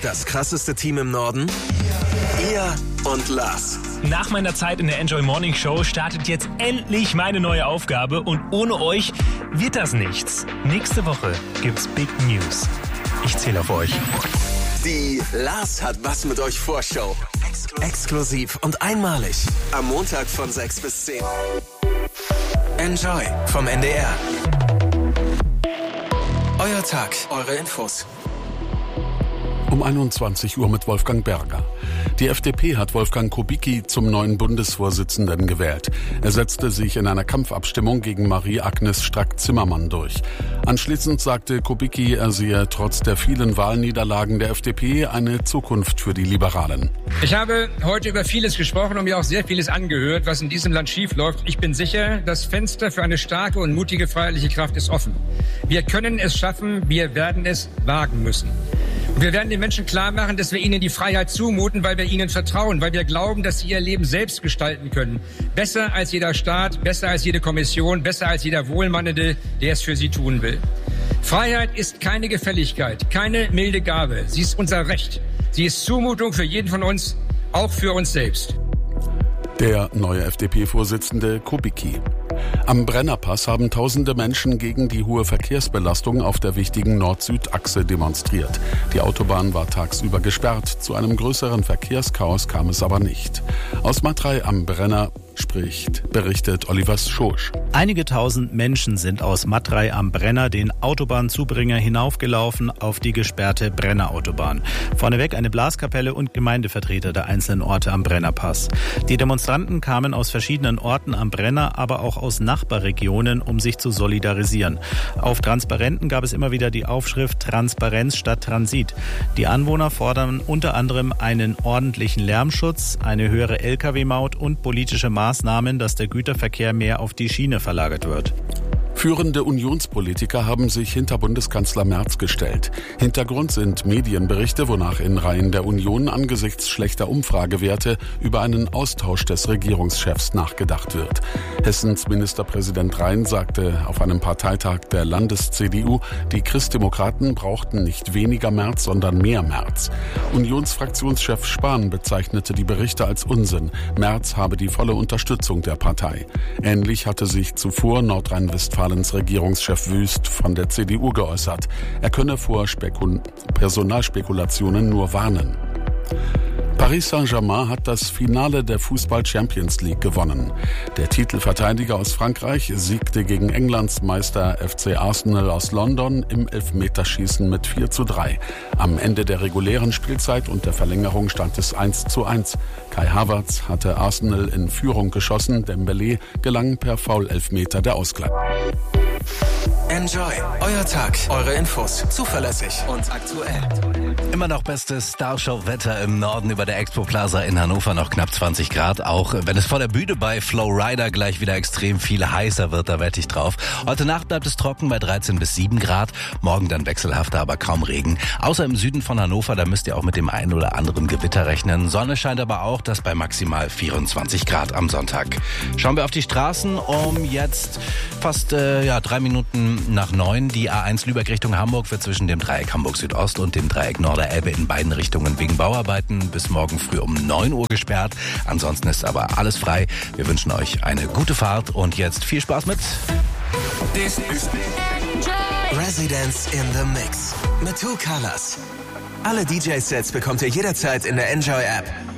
Das krasseste Team im Norden? Ihr und Lars. Nach meiner Zeit in der Enjoy Morning Show startet jetzt endlich meine neue Aufgabe und ohne euch wird das nichts. Nächste Woche gibt's Big News. Ich zähle auf euch. Die Lars hat was mit euch Vorschau. Exklusiv und einmalig. Am Montag von 6 bis 10. Enjoy vom NDR. Euer Tag, eure Infos. Um 21 Uhr mit Wolfgang Berger. Die FDP hat Wolfgang Kubicki zum neuen Bundesvorsitzenden gewählt. Er setzte sich in einer Kampfabstimmung gegen Marie-Agnes Strack-Zimmermann durch. Anschließend sagte Kubicki, er sehe trotz der vielen Wahlniederlagen der FDP eine Zukunft für die Liberalen. Ich habe heute über vieles gesprochen und mir auch sehr vieles angehört, was in diesem Land schiefläuft. Ich bin sicher, das Fenster für eine starke und mutige freiheitliche Kraft ist offen. Wir können es schaffen, wir werden es wagen müssen. Und wir werden den Menschen klar machen, dass wir ihnen die Freiheit zumuten, weil wir ihnen vertrauen, weil wir glauben, dass sie ihr Leben selbst gestalten können. Besser als jeder Staat, besser als jede Kommission, besser als jeder Wohlmeinende, der es für sie tun will. Freiheit ist keine Gefälligkeit, keine milde Gabe. Sie ist unser Recht. Sie ist Zumutung für jeden von uns, auch für uns selbst. Der neue FDP-Vorsitzende Kubicki. Am Brennerpass haben tausende Menschen gegen die hohe Verkehrsbelastung auf der wichtigen Nord-Süd-Achse demonstriert. Die Autobahn war tagsüber gesperrt. Zu einem größeren Verkehrschaos kam es aber nicht. Aus Matrei am Brenner berichtet Oliver Schosch. Einige tausend Menschen sind aus Matrei am Brenner den Autobahnzubringer hinaufgelaufen auf die gesperrte Brennerautobahn. Vorneweg eine Blaskapelle und Gemeindevertreter der einzelnen Orte am Brennerpass. Die Demonstranten kamen aus verschiedenen Orten am Brenner, aber auch aus Nachbarregionen, um sich zu solidarisieren. Auf Transparenten gab es immer wieder die Aufschrift Transparenz statt Transit. Die Anwohner fordern unter anderem einen ordentlichen Lärmschutz, eine höhere Lkw-Maut und politische Maßnahmen, dass der Güterverkehr mehr auf die Schiene verlagert wird. Führende Unionspolitiker haben sich hinter Bundeskanzler Merz gestellt. Hintergrund sind Medienberichte, wonach in Reihen der Union angesichts schlechter Umfragewerte über einen Austausch des Regierungschefs nachgedacht wird. Hessens Ministerpräsident Rhein sagte auf einem Parteitag der Landes-CDU, die Christdemokraten brauchten nicht weniger Merz, sondern mehr Merz. Unionsfraktionschef Spahn bezeichnete die Berichte als Unsinn. Merz habe die volle Unterstützung der Partei. Ähnlich hatte sich zuvor Nordrhein-Westfalens Regierungschef Wüst von der CDU geäußert. Er könne vor Personalspekulationen nur warnen. Paris Saint-Germain hat das Finale der Fußball-Champions League gewonnen. Der Titelverteidiger aus Frankreich siegte gegen Englands Meister FC Arsenal aus London im Elfmeterschießen mit 4:3. Am Ende der regulären Spielzeit und der Verlängerung stand es 1:1. Kai Havertz hatte Arsenal in Führung geschossen. Dembélé gelang per Foul-Elfmeter der Ausgleich. Enjoy. Euer Tag, eure Infos. Zuverlässig und aktuell. Immer noch bestes Starshow-Wetter im Norden über der Expo Plaza in Hannover, noch knapp 20 Grad. Auch wenn es vor der Bühne bei Flowrider gleich wieder extrem viel heißer wird, da wette ich drauf. Heute Nacht bleibt es trocken bei 13 bis 7 Grad. Morgen dann wechselhafter, aber kaum Regen. Außer im Süden von Hannover, da müsst ihr auch mit dem einen oder anderen Gewitter rechnen. Sonne scheint aber auch, das bei maximal 24 Grad am Sonntag. Schauen wir auf die Straßen um jetzt fast 3 Minuten nach 9. Die A1 Lübeck Richtung Hamburg wird zwischen dem Dreieck Hamburg Südost und dem Dreieck Norderelbe in beiden Richtungen wegen Bauarbeiten bis morgen früh um 9 Uhr gesperrt. Ansonsten ist aber alles frei. Wir wünschen euch eine gute Fahrt und jetzt viel Spaß mit This is Residence in the Mix mit Two Colors. Alle DJ-Sets bekommt ihr jederzeit in der Enjoy-App.